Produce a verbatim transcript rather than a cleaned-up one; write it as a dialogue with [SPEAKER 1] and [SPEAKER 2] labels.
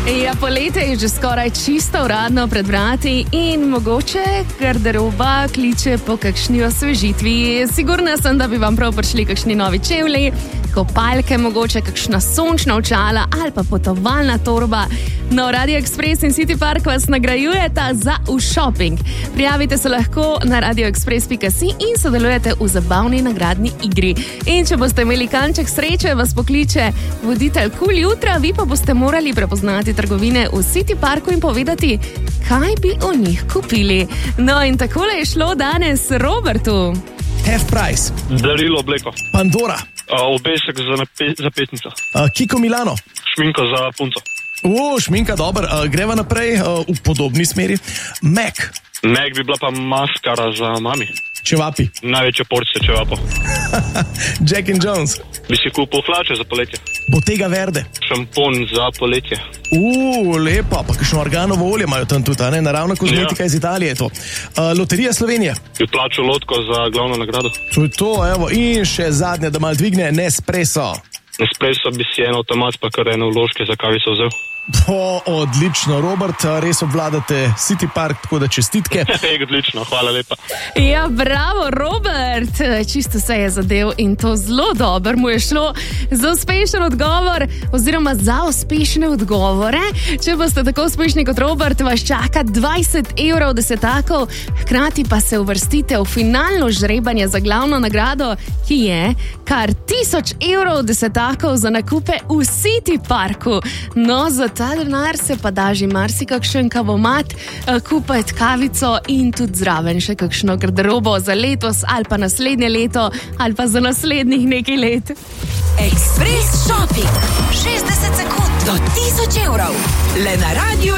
[SPEAKER 1] Ja, poletje je že skoraj čisto uradno pred vrati in mogoče garderoba kliče po kakšni osvežitvi. Sigurna sem, da bi vam prav prišli kakšni novi čevlji, kopalke, mogoče kakšna sončna očala ali pa potovalna torba. No, Radio Express in City Park vas nagrajujeta za v shopping. Prijavite se lahko na radio express pika si in sodelujete v zabavni nagradni igri. In če boste imeli kanček sreče, vas pokliče voditelj Kul jutra, vi pa boste morali prepoznati trgovine v City Parku in povedati, kaj bi o njih kupili. No, in takole je šlo danes Robertu.
[SPEAKER 2] Half Price.
[SPEAKER 3] Darilo obleko.
[SPEAKER 2] Pandora.
[SPEAKER 3] Uh, obesek za, nape- za petnico.
[SPEAKER 2] Uh, Kiko Milano.
[SPEAKER 3] Šminka za punco.
[SPEAKER 2] O, šminka, dober. Uh, greva naprej uh, v podobni smeri. Mac.
[SPEAKER 3] Mac bi bila pa maskara za mami.
[SPEAKER 2] Čevapi.
[SPEAKER 3] Največja porcija čevapo.
[SPEAKER 2] Jack and Jones.
[SPEAKER 3] Bi si kupil hlače za poletje.
[SPEAKER 2] Bottega Verde.
[SPEAKER 3] Šampon za poletje.
[SPEAKER 2] Uuu, lepa, pa kakšno organovo olje imajo tam tudi, ne? Naravna kozmetika ja. Iz Italije je to. Uh, Loterija Slovenije.
[SPEAKER 3] Bi plačal lotko za glavno nagrado.
[SPEAKER 2] To je to, evo. In še zadnje, da malo dvigne, Nespresso.
[SPEAKER 3] Nespresso bi si en avtomat pa kar ene vložke za kavico vzel.
[SPEAKER 2] O, odlično, Robert, res obvladate City Park, tako da čestitke.
[SPEAKER 3] Odlično, hvala lepa.
[SPEAKER 1] Ja, bravo, Robert, čisto se je zadev in to zelo dobro mu je šlo. Za uspešen odgovor oziroma za uspešne odgovore, če boste tako uspešni kot Robert, vas čaka dvajset evrov desetakov, hkrati pa se uvrstite v finalno žrebanje za glavno nagrado, ki je kar tisoč evrov desetakov za nakupe v City Parku. No, za ta denar se pa da že marsikakšen kavomat, kupiti kavico in tudi zraven še kakšno garderobo za letos ali pa naslednje leto ali pa za naslednjih nekaj let.
[SPEAKER 4] Express Shopping. šestdeset sekund do tisoč evrov. Le na radio